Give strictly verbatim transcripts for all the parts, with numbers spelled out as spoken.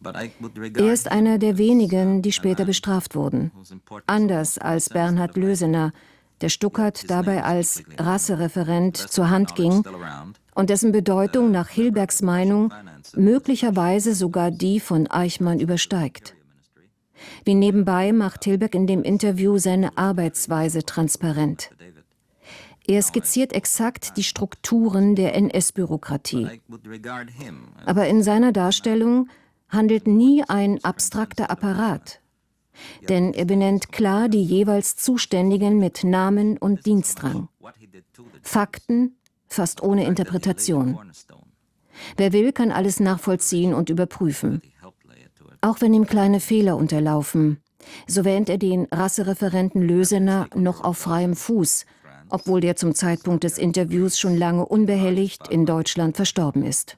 Er ist einer der wenigen, die später bestraft wurden. Anders als Bernhard Lösener, der Stuckert dabei als Rassereferent zur Hand ging und dessen Bedeutung nach Hilbergs Meinung möglicherweise sogar die von Eichmann übersteigt. Wie nebenbei macht Hilberg in dem Interview seine Arbeitsweise transparent. Er skizziert exakt die Strukturen der N S-Bürokratie. Aber in seiner Darstellung handelt nie ein abstrakter Apparat. Denn er benennt klar die jeweils Zuständigen mit Namen und Dienstrang. Fakten, fast ohne Interpretation. Wer will, kann alles nachvollziehen und überprüfen. Auch wenn ihm kleine Fehler unterlaufen, so wähnt er den Rassereferenten Lösener noch auf freiem Fuß, obwohl der zum Zeitpunkt des Interviews schon lange unbehelligt in Deutschland verstorben ist.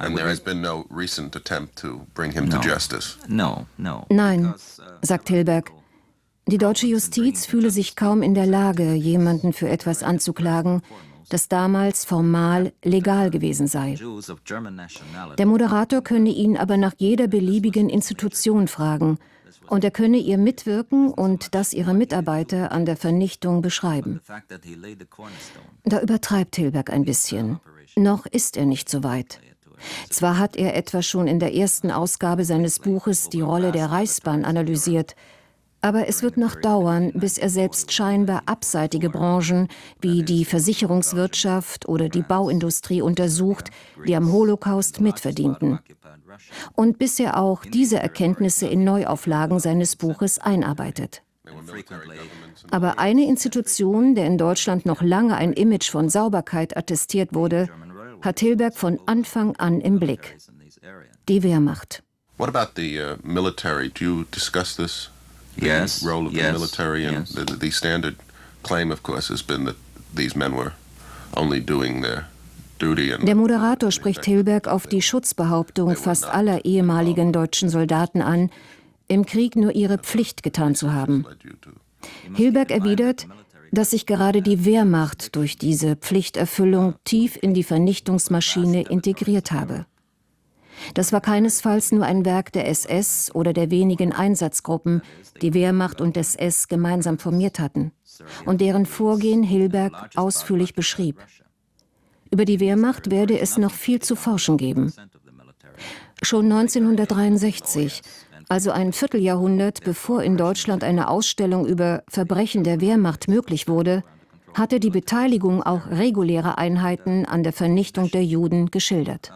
Nein, sagt Hilberg. Die deutsche Justiz fühle sich kaum in der Lage, jemanden für etwas anzuklagen, das damals formal legal gewesen sei. Der Moderator könne ihn aber nach jeder beliebigen Institution fragen und er könne ihr mitwirken und das ihrer Mitarbeiter an der Vernichtung beschreiben. Da übertreibt Hilberg ein bisschen. Noch ist er nicht so weit. Zwar hat er etwa schon in der ersten Ausgabe seines Buches die Rolle der Reichsbahn analysiert, aber es wird noch dauern, bis er selbst scheinbar abseitige Branchen wie die Versicherungswirtschaft oder die Bauindustrie untersucht, die am Holocaust mitverdienten. Und bis er auch diese Erkenntnisse in Neuauflagen seines Buches einarbeitet. Aber eine Institution, der in Deutschland noch lange ein Image von Sauberkeit attestiert wurde, hat Hilberg von Anfang an im Blick: die Wehrmacht. What about the uh, military? Do you discuss this? The yes, role of yes, the military and yes. the, the standard claim, of course, has been that these men were only doing their duty. And Der Moderator spricht Hilberg auf die Schutzbehauptung fast aller ehemaligen deutschen Soldaten an, im Krieg nur ihre Pflicht getan zu haben. Hilberg erwidert, dass sich gerade die Wehrmacht durch diese Pflichterfüllung tief in die Vernichtungsmaschine integriert habe. Das war keinesfalls nur ein Werk der S S oder der wenigen Einsatzgruppen, die Wehrmacht und S S gemeinsam formiert hatten und deren Vorgehen Hilberg ausführlich beschrieb. Über die Wehrmacht werde es noch viel zu forschen geben. Schon neunzehnhundertdreiundsechzig, also ein Vierteljahrhundert bevor in Deutschland eine Ausstellung über Verbrechen der Wehrmacht möglich wurde, hatte die Beteiligung auch regulärer Einheiten an der Vernichtung der Juden geschildert.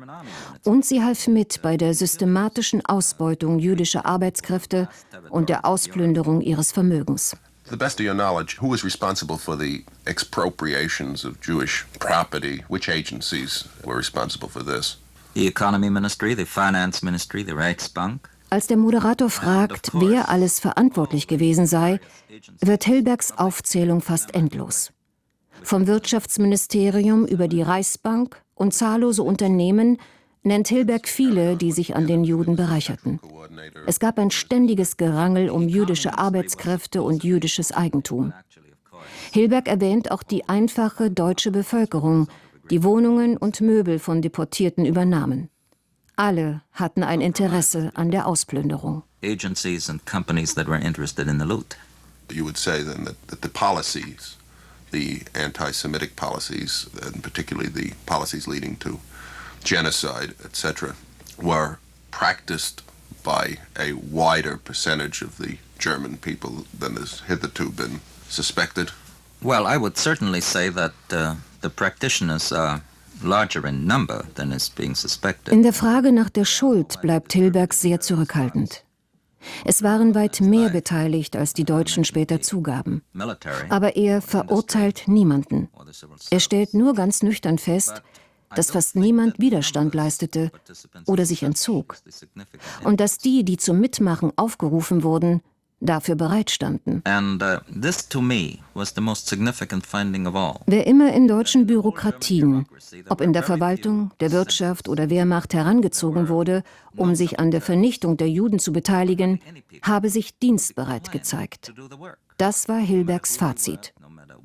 Und sie half mit bei der systematischen Ausbeutung jüdischer Arbeitskräfte und der Ausplünderung ihres Vermögens. To the best of your knowledge, who was responsible for the expropriations of Jewish property? Which agencies were responsible for this? The Economy Ministry, the Finance Ministry, the Reichsbank. Als der Moderator fragt, wer alles verantwortlich gewesen sei, wird Hilbergs Aufzählung fast endlos. Vom Wirtschaftsministerium über die Reichsbank und zahllose Unternehmen nennt Hilberg viele, die sich an den Juden bereicherten. Es gab ein ständiges Gerangel um jüdische Arbeitskräfte und jüdisches Eigentum. Hilberg erwähnt auch die einfache deutsche Bevölkerung, die Wohnungen und Möbel von Deportierten übernahmen. Alle hatten ein Interesse an der Ausplünderung. Agencies and companies that were interested in the loot. You would say then that, that the policies, the anti-Semitic policies, and particularly the policies leading to genocide, et cetera, were practiced by a wider percentage of the German people than has hitherto been suspected? Well, I would certainly say that uh, the practitioners are larger in number than is being suspected. In der Frage nach der Schuld bleibt Hilberg sehr zurückhaltend. Es waren weit mehr beteiligt, als die Deutschen später zugaben. Aber er verurteilt niemanden. Er stellt nur ganz nüchtern fest, dass fast niemand Widerstand leistete oder sich entzog. Und dass die, die zum Mitmachen aufgerufen wurden, dafür bereitstanden. And, uh, this to me was the most significant finding of all. Wer immer in deutschen Bürokratien, ob in der Verwaltung, der Wirtschaft oder Wehrmacht herangezogen wurde, um sich an der Vernichtung der Juden zu beteiligen, habe sich dienstbereit gezeigt. Das war Hilbergs Fazit.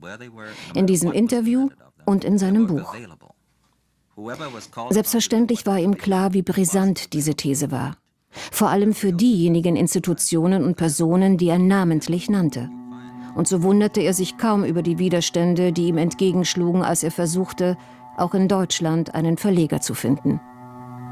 In diesem Interview und in seinem Buch. Selbstverständlich war ihm klar, wie brisant diese These war. vor allem für diejenigen Institutionen und Personen, die er namentlich nannte. Und so wunderte er sich kaum über die Widerstände, die ihm entgegenschlugen, als er versuchte, auch in Deutschland einen Verleger zu finden.